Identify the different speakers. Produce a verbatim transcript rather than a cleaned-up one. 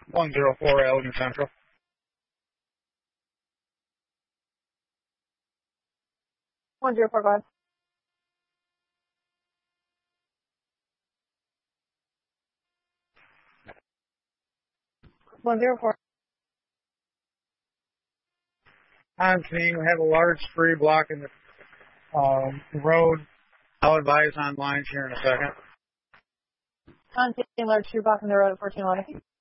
Speaker 1: one zero four Elgin Central.
Speaker 2: one zero four, go ahead. one zero four.
Speaker 1: I'm seeing we have a large spree blocking the um, road. I'll advise on lines here in a second.
Speaker 2: I'm seeing large tree blocking the road at fourteen eleven.